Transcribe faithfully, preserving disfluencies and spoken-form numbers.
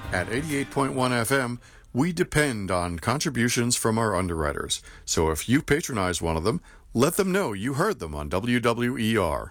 At eighty-eight point one F M, we depend on contributions from our underwriters. So if you patronize one of them, let them know you heard them on W W E R.